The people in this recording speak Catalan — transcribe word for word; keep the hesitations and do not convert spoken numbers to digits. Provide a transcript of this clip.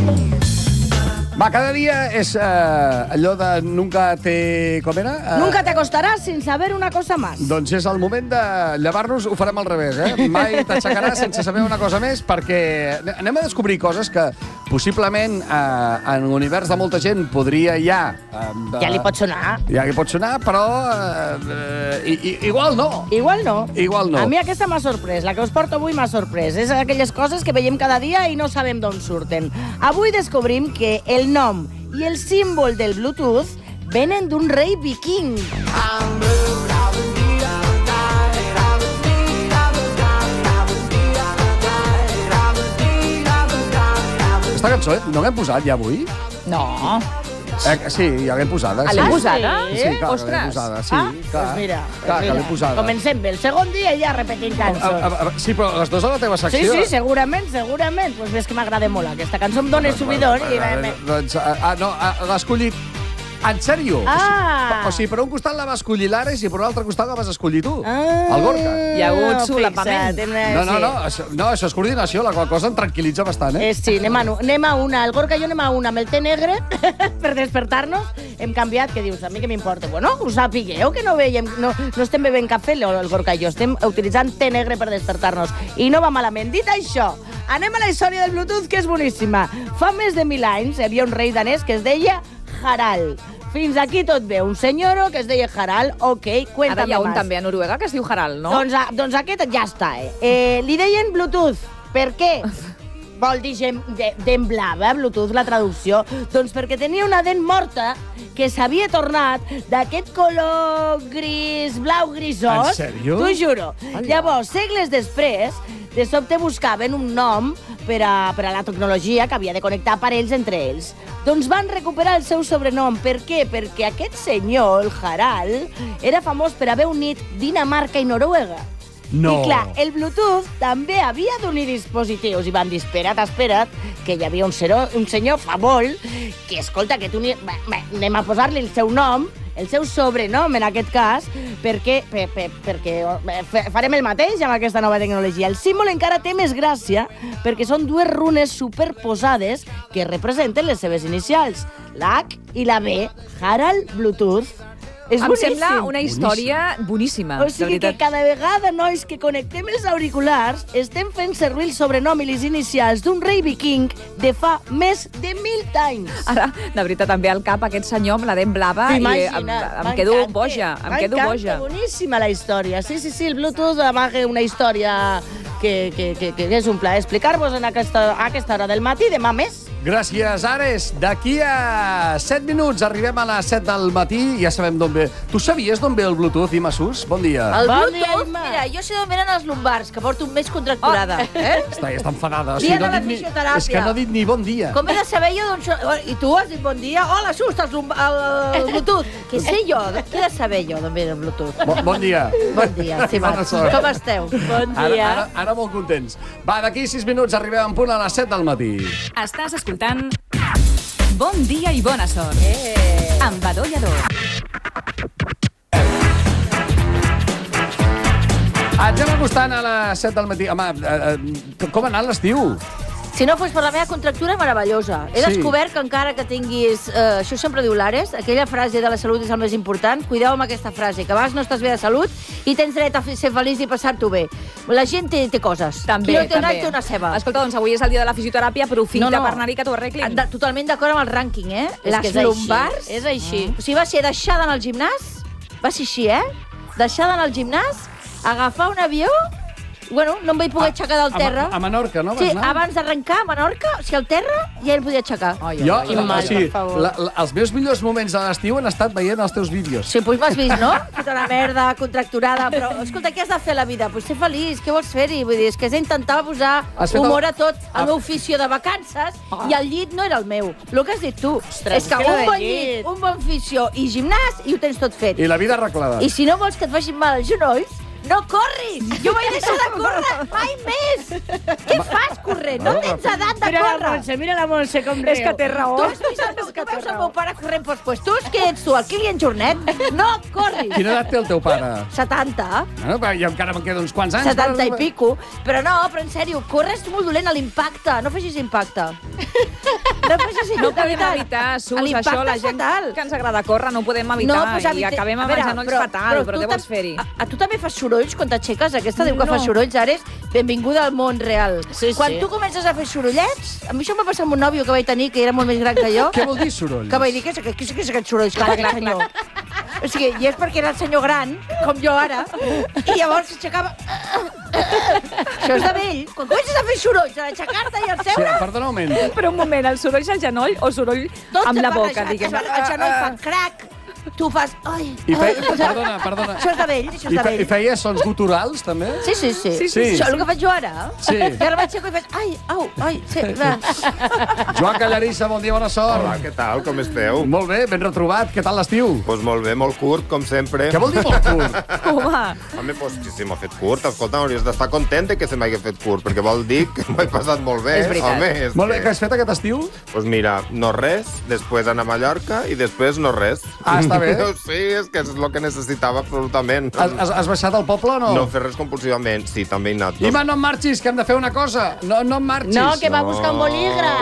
Va, cada dia és uh, allò de nunca te... Com era? Uh, Nunca te acostaràs sin saber una cosa más. Doncs és el moment de llevar-nos, ho farem al revés, eh? Mai t'aixecaràs sense saber una cosa més, perquè anem a descobrir coses que possiblement uh, en l'univers de molta gent podria ja... Uh, de... Ja li pot sonar. Ja li pot sonar, però uh, uh, i, i, igual no. Igual no. Igual no. A mi aquesta m'ha sorprès, la que us porto avui m'ha sorprès. És aquelles coses que veiem cada dia i no sabem d'on surten. Avui descobrim que el nom i el símbol del Bluetooth venen d'un rei viking. Aquesta cançó, eh? No l'hem posat ja avui? No. Eh, sí, ja l'hem posada. Ah, l'hem sí. posada? Sí, clar, que Ostres. l'hem posada. Sí, Ah, clar, doncs mira, clar, que mira. l'hem posada. Comencem bé. El segon dia ja repetint A, a, cançons. a, sí, però les dues a la teva Sí, secció. sí, segurament, segurament. Pues ves que m'agrada molt aquesta cançó, em dóna subidon i... me- me- Doncs, ah, no, ah, l'ha escollit... En sèrio? Ah! O sigui, per un costat la va escollir l'Ares i per un altre costat la vas escollir tu. Ah, El Gorka. Hi ha hagut solapament. fixa't, hem- No, no, sí. no, això, no, això és coordinació, la qual cosa em tranquil·litza bastant, eh? Eh, sí, anem a, anem a una. El Gorka i jo anem a una amb el té negre per despertar-nos. Hem canviat, que dius, a mi que m'importa? Bueno, ho sapigueu, que no veiem, no, no estem bevent cafè, el Gorka i jo. Estem utilitzant té negre per despertar-nos. I no va malament. Dit això, anem a la història del Bluetooth, que és boníssima. Fa més de mil anys hi havia un rei danès que es deia Harald. Fins aquí tot bé. Un senyoro que es deia Harald, ok, cuéntame Ara hi ha un más. també a Noruega que es diu Harald, no? Doncs, a, doncs aquest ja està, eh? eh li deien Bluetooth. Per què? Vol dir gem- de- dent blava, Bluetooth, la traducció? Doncs perquè tenia una dent morta que s'havia tornat d'aquest color gris, blau grisós. En sèrio? T'ho juro. Hola. Llavors, segles després, de sobte buscaven un nom per a, per a la tecnologia que havia de connectar aparells entre ells. Doncs van recuperar el seu sobrenom. Per què? Perquè aquest senyor, el Harald, era famós per haver unit Dinamarca i Noruega. No. I clar, el Bluetooth també havia d'unir dispositius i van dir, espera't, espera't, que hi havia un, sero, un senyor famós que, escolta, que tu... Bé, bé, anem a posar-li el seu nom, el seu sobrenom, en aquest cas, perquè, per, per, perquè eh, farem el mateix amb aquesta nova tecnologia. El símbol encara té més gràcia perquè són dues runes superposades que representen les seves inicials, l'H i la B, Harald Bluetooth. És Em boníssim. sembla una història boníssima, O de sigui que veritat. cada vegada, nois, que connectem els auriculars, estem fent servir el sobrenom i les inicials d'un rei viking de fa més de mil anys. Ara, de veritat, em ve al cap aquest senyor amb la dent blava i em, em quedo boja, em quedo boja. Boníssima la història. Sí, sí, sí, el Bluetooth amaga una història que, que, que, que és un plaer explicar-vos en aquesta, a aquesta hora del matí. Demà més. Gràcies, Ares. D'aquí a set minuts arribem a les set del matí i ja sabem d'on ve. Tu sabies d'on ve el Bluetooth, Imma Sus? Bon dia. El Bon Bluetooth, dia, Imma. mira, jo sé d'on venen els lumbars, que porto un mes contracturada. Oh. Eh? Està, està enfadada. Dia no de ha la dit ni- fisioteràpia. És que no ha dit ni bon dia. Com he de saber jo d'on són... I tu has dit bon dia? Hola, Sus, estàs lumb... el, el Bluetooth. Què sé jo? Què he de saber jo d'on ve el Bluetooth? Bon, bon dia. Bon dia, estimats. Bona sort. Com esteu? Bon Ara, dia. ara, ara molt contents. Va, d'aquí sis minuts arribem en punt a les set del matí. Estàs escoltant Bon dia i bona sort. Eh. Amb Badó i Adó. Ens hem acostant a les set del matí. Home, eh, eh, com ha anat l'estiu? Si no fos per la meva contractura, meravellosa. He Sí. descobert que encara que tinguis... Eh, això sempre diu l'Ares, aquella frase de la salut és el més important. Cuideu amb aquesta frase, que a vegades no estàs bé de salut i tens dret a fer- ser feliç i passar-t'ho bé. La gent té, té coses. També, Qui no té una, també. té una seva. Escolta, doncs avui és el dia de la fisioteràpia, aprofita No, no. per anar-hi que t'ho arreglin. De, totalment d'acord amb el rànquing, eh? És Les que és així, lumbars... és així. O sigui, va ser deixar d'anar al gimnàs, va ser així, eh? Deixar d'anar al gimnàs, agafar un avió... Bueno, no em vaig poder aixecar del terra. A, a Menorca, no? Vas Sí, anar? abans d'arrencar a Menorca, o sigui, al terra, ja el podia aixecar. Ai, Jo, ai, ai, la, mal, o sigui, per favor. la, la, els meus millors moments de l'estiu han estat veient els teus vídeos. Sí, doncs m'has vist, no? Feta una merda, contracturada, però, escolta, què has de fer a la vida? Pues ser feliç, què vols fer-hi? Vull dir, és que intentava posar Has fet el- humor a tot. Ah. El meu oficio de vacances i el llit no era el meu. El que has dit tu. Ostres, és que que lo un del bon llit. llit, un bon oficio i gimnàs i ho tens tot fet. I la vida arreglada. I si no vols que et facin mal els genolls, no corris! Jo vaig deixar de córrer mai més! Què fas corrent? No tens edat de Mira la córrer! Montse, mira la Montse com riu. És que té raó. Tu has vist el meu, tu veus el meu pare corrent pels puestos? Què ets tu, el Kilian Jornet? No corris! Quina edat té el teu pare? setanta. Bueno, i encara me'n queden uns quants anys. setanta i però- pico. Però no, però en sèrio, corres molt dolent a l'impacte. No facis impacte. No facis impacte. No podem de veritat. evitar, Sus, L'impacte això, la és gent fatal. que ens agrada córrer no ho podem evitar pues, i evite- acabem a amb veure, els genolls fatal, però tu què vols tam- fer-hi? A, a tu també fas sorolls quan t'aixeques? Aquesta diu que No. fa sorolls, Ares. Benvinguda al món real. Sí, quan sí. tu comences a fer sorollets, a mi això em va passar amb un nòvio que vaig tenir, que era molt més gran que jo, Què vol dir soroll? que vaig dir, què és, què és, què és aquest soroll que fa aquest senyor? O sigui, i és perquè era el senyor gran, com jo ara, i llavors s'aixecava... Això és de vell. Quan comences a fer sorolls, a aixecar-te i al Sí, seure, perdona un moment. Però un moment, el soroll al genoll o soroll tot amb la fa boca, baixar. diguem. El genoll fa crac, tu fas... Ai, I fe... ai, Perdona, perdona. Això és de vell, això és I, de fe... vell. I feia sons guturals, també? Sí, sí, sí. Sí, sí, Això sí. és el que faig jo ara. Sí. I ara m'aixeco i faig... Ai, au, ai, sí, va. Joan Callarissa, bon dia, bona sort. Hola, què tal? Com esteu? Molt bé, ben retrobat. Què tal l'estiu? Pues molt bé, molt curt, com sempre. Què vol dir molt curt? Home, Home, pues, si se m'ha fet curt, escolta, hauries d'estar content de que se m'hagi fet curt, perquè vol dir que m'ho he passat molt bé. És veritat. Home, és Molt bé, que... què has fet aquest estiu? Pues mira, no res, després anar a Mallorca i després no res. Ah, està bé. Sí, és que és el que necessitava absolutament. Has, has, has baixat al poble o no? No fer res compulsivament. Sí, també he anat. Ima, no em marxis, que hem de fer una cosa. No, no em marxis. No, que va a buscar un bolígraf.